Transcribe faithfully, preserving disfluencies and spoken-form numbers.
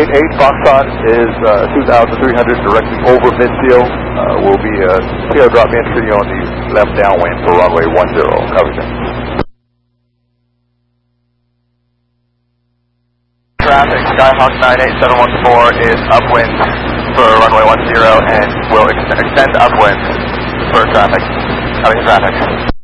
eight eight, Foxtrot is uh, two thousand three hundred directly over midfield. Uh, will be a tail drop entry on the left downwind for runway one zero. Cover that. Traffic, Skyhawk nine eight seven one four is upwind for runway one zero and will ex extend upwind for traffic. Copy traffic.